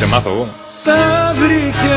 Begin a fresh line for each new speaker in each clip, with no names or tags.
σε μάθω εγώ.
Τα βρήκε.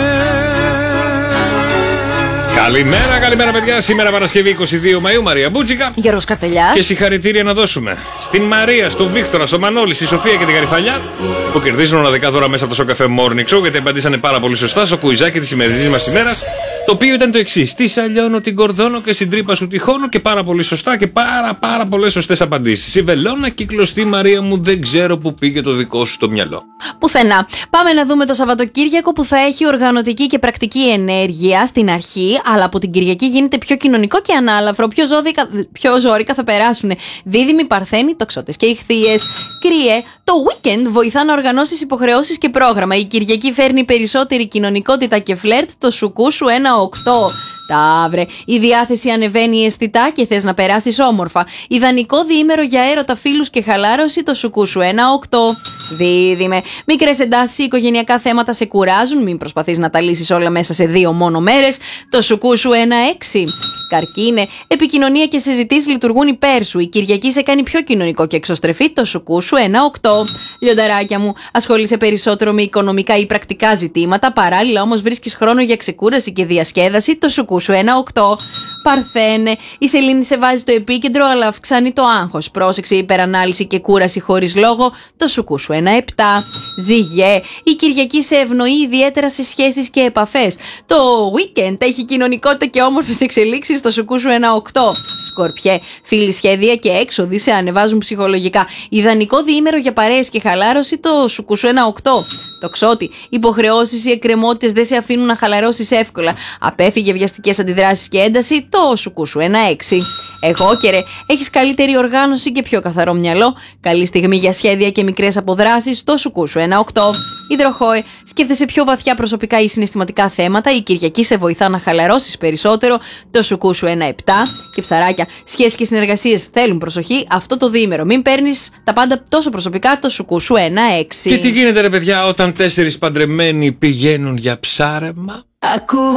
Καλημέρα παιδιά. Σήμερα Παρασκευή 22 Μαΐου, Μαρία Μπούτσικα.
Γιώργος Καρτελιάς.
Και συγχαρητήρια να δώσουμε στην Μαρία, στον Βίκτορα, στον Μανώλη, στη Σοφία και την Γαριφαλιά που κερδίζουν μοναδικά δώρα μέσα από το Σοκαφέ Morning Show, γιατί απαντήσανε πάρα πολύ σωστά στο κουιζάκι τη σημερινή μας ημέρας. Το οποίο ήταν το εξής: τι σαλιώνω, την κορδώνω και στην τρύπα σου τυχώνω. Και πάρα πολύ σωστά και πάρα πολλές σωστές απαντήσεις. Η βελόνα κυκλωστή, Μαρία μου, δεν ξέρω που πήγε το δικό σου το μυαλό.
Πουθενά. Πάμε να δούμε το Σαββατοκύριακο που θα έχει οργανωτική και πρακτική ενέργεια στην αρχή, αλλά από την Κυριακή γίνεται πιο κοινωνικό και ανάλαφρο. Πιο ζώρικα θα περάσουν Δίδυμοι, Παρθένοι, Τοξότες και Ιχθύες. Κρύε, το weekend βοηθά να οργανώσεις υποχρεώσεις και πρόγραμμα. Η Κυριακή φέρνει περισσότερη κοινωνικότητα και φλερτ, το σουκού σου 1-8. Ταύρε, η διάθεση ανεβαίνει αισθητά και θες να περάσεις όμορφα. Ιδανικό διήμερο για έρωτα, φίλους και χαλάρωση, το σουκού σου 1-8. Δίδυμε, μικρές εντάσεις ή οικογενειακά θέματα σε κουράζουν, μην προσπαθείς να τα λύσεις όλα μέσα σε 2 μόνο μέρες, το σουκού σου 1-6. Καρκίνε, επικοινωνία και συζητήσεις λειτουργούν υπέρ σου. Η Κυριακή σε κάνει πιο κοινωνικό και εξωστρεφή, το σουκού σου 1-8. Λιονταράκια μου, ασχολείσαι περισσότερο με οικονομικά ή πρακτικά ζητήματα, παράλληλα όμως βρίσκεις χρόνο για ξεκούραση και διασκέδαση, το σουκού σου 1-8. Παρθένε, η σελήνη σε βάζει στο επίκεντρο, αλλά αυξάνει το άγχος. Πρόσεξε, υπερανάλυση και κούραση χωρίς λόγο, το σουκού σου 1-7. Ζυγέ, η Κυριακή σε ευνοεί ιδιαίτερα σε σχέσεις και επαφές. Το weekend έχει κοινωνικότητα και όμορφες εξελίξεις, το σουκού σου 1-8. Σκορπιέ, φίλοι, σχέδια και έξοδοι σε ανεβάζουν ψυχολογικά. Ιδανικό διήμερο για παρέες και χαλάρωση, το σουκού σου 1-8. Τοξότη, υποχρεώσεις ή εκκρεμότητες δεν σε αφήνουν να χαλαρώσεις εύκολα. Απέφυγε βιαστικές αντιδράσεις και ένταση, το σουκού σου 1-6. Εγώκερε, έχεις καλύτερη οργάνωση και πιο καθαρό μυαλό. Καλή στιγμή για σχέδια και μικρές αποδράσεις, το σουκού σου 1-8. Υδροχόε, σκέφτεσαι πιο βαθιά προσωπικά ή συναισθηματικά θέματα. Η Κυριακή σε βοηθά να χαλαρώσεις περισσότερο, το σουκού σου 1-7. Και ψαράκια, σχέσεις και συνεργασίες θέλουν προσοχή αυτό το διήμερο. Μην παίρνεις τα πάντα τόσο προσωπικά, το σουκού σου 1-6.
Και τι γίνεται, ρε παιδιά, όταν 4 παντρεμένοι πηγαίνουν για ψάρεμα?